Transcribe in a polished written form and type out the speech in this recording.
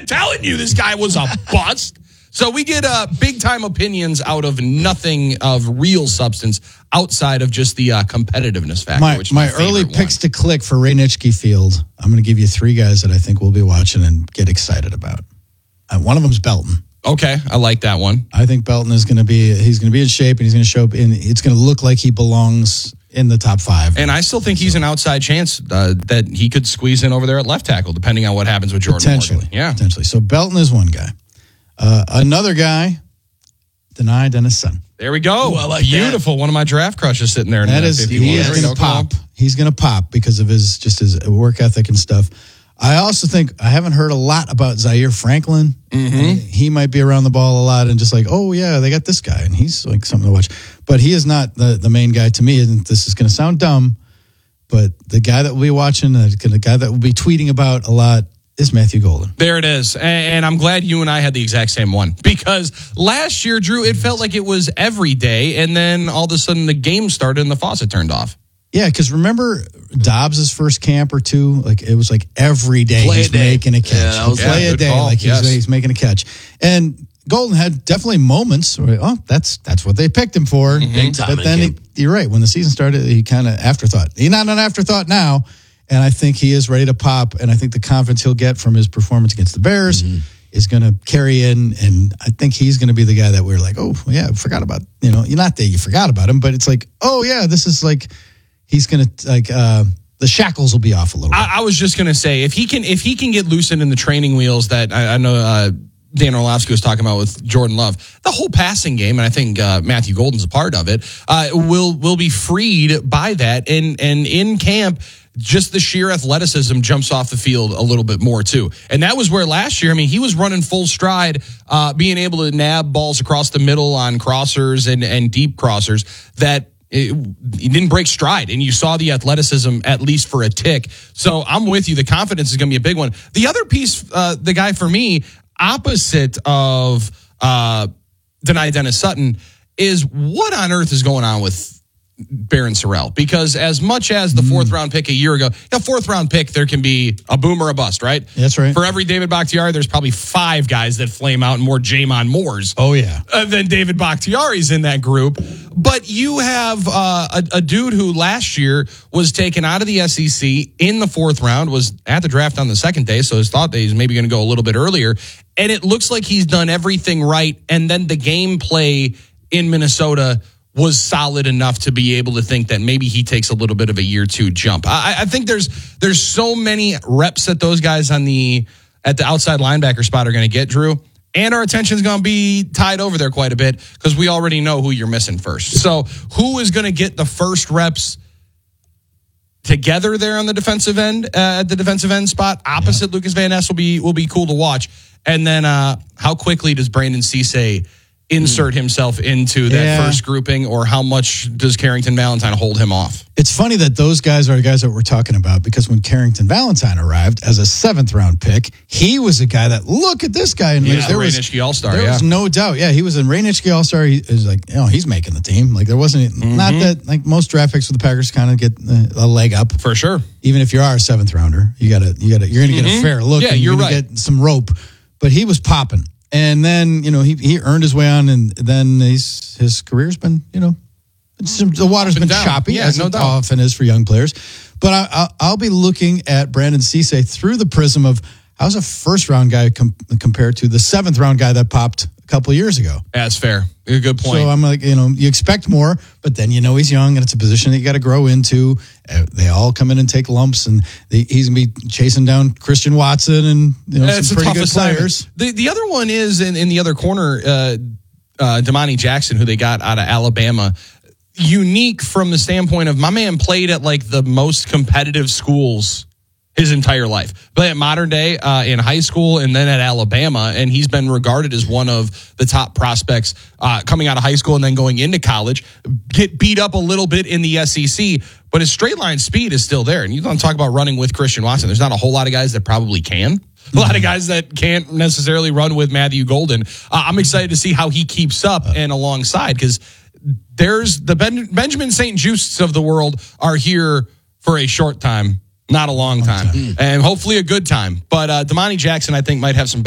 been telling you this guy was a bust. So we get big-time opinions out of nothing of real substance outside of just the competitiveness factor. My early picks to click for Ray Nitschke Field, I'm going to give you 3 guys that I think we'll be watching and get excited about. One of them is Belton. Okay, I like that one. I think Belton is going to be in shape, and he's going to show up, and it's going to look like he belongs in the top 5. And I still think he's an outside chance that he could squeeze in over there at left tackle, depending on what happens with Jordan Morgan. Yeah. Potentially. So Belton is one guy. Another guy, Dennis Sutton. There we go. Ooh, I like beautiful. That. One of my draft crushes sitting there. He is going to pop. He's going to pop because of his work ethic and stuff. I also think I haven't heard a lot about Zaire Franklin. Mm-hmm. He might be around the ball a lot and just like, oh yeah, they got this guy and he's like something to watch. But he is not the main guy to me. And this is going to sound dumb, but the guy that we'll be watching, the guy that we'll be tweeting about a lot, is Matthew Golden. There it is. And I'm glad you and I had the exact same one. Because last year, Drew, it felt like it was every day. And then all of a sudden the game started and the faucet turned off. Yeah, because remember Dobbs' first camp or 2? Like it was like every day he's making a catch. Yeah, play a day, call. like he's making a catch. And Golden had definitely moments where, that's what they picked him for. Big time. But then you're right. When the season started, he kind of afterthought. He's not an afterthought now. And I think he is ready to pop. And I think the confidence he'll get from his performance against the Bears is going to carry in. And I think he's going to be the guy that we're like, oh, yeah, forgot about. Not that you forgot about him, but it's like, oh, yeah, this is like, he's going to, like, the shackles will be off a little bit. I was just going to say, if he can get loosened in the training wheels that I know Dan Orlovsky was talking about with Jordan Love, the whole passing game, and I think Matthew Golden's a part of it, will be freed by that. And in camp, just the sheer athleticism jumps off the field a little bit more too. And that was where last year, he was running full stride, being able to nab balls across the middle on crossers and deep crossers that he didn't break stride. And you saw the athleticism at least for a tick. So I'm with you. The confidence is going to be a big one. The other piece, the guy for me, opposite of Dennis Sutton, is what on earth is going on with Barron Sorrell? Because as much as the 4th round pick a year ago, a 4th round pick, there can be a boom or a bust, right? That's right. For every David Bakhtiari, there's probably 5 guys that flame out and more Jamon Moores. Oh, yeah. Than David Bakhtiari's in that group. But you have a dude who last year was taken out of the SEC in the 4th round, was at the draft on the 2nd day, so his thought that he's maybe going to go a little bit earlier. And it looks like he's done everything right. And then the gameplay in Minnesota was solid enough to be able to think that maybe he takes a little bit of a year 2 jump. I think there's so many reps that those guys at the outside linebacker spot are going to get, Drew. And our attention is going to be tied over there quite a bit because we already know who you're missing first. So who is going to get the first reps together there on the defensive end, at the defensive end spot opposite Lucas Van Ness will be cool to watch. And then how quickly does Brandon Cisse insert himself into that first grouping, or how much does Carrington Valentine hold him off? It's funny that those guys are the guys that we're talking about, because when Carrington Valentine arrived as a 7th round pick, he was a guy that, look at this guy. And there was Ray Nitschke All-Star. There was no doubt. Yeah, he was in Ray Nitschke All-Star. He was like, he's making the team. Like there wasn't, not that like most draft picks for the Packers kind of get a leg up. For sure. Even if you are a 7th rounder, you're going to get a fair look. Yeah, and you're right. Get some rope. But he was popping. And then, he earned his way on, and then his career's been, the water's been choppy, as it often is for young players. But I'll be looking at Brandon Cisse through the prism of how's a 1st round guy compared to the 7th round guy that popped a couple of years ago. That's fair. A good point. So I'm like, you expect more, but then he's young, and it's a position that you got to grow into. They all come in and take lumps, and he's going to be chasing down Christian Watson and some pretty good players. The other one is in the other corner, Damani Jackson, who they got out of Alabama. Unique from the standpoint of my man played at like the most competitive schools his entire life. Played at Modern Day in high school and then at Alabama, and he's been regarded as one of the top prospects coming out of high school and then going into college. Get beat up a little bit in the SEC, but his straight line speed is still there. And you don't talk about running with Christian Watson. There's not a whole lot of guys that probably can. A lot of guys that can't necessarily run with Matthew Golden. I'm excited to see how he keeps up and alongside, because there's the Benjamin St. Justs of the world are here for a short time, not a long time, and hopefully a good time. But Damani Jackson, I think, might have some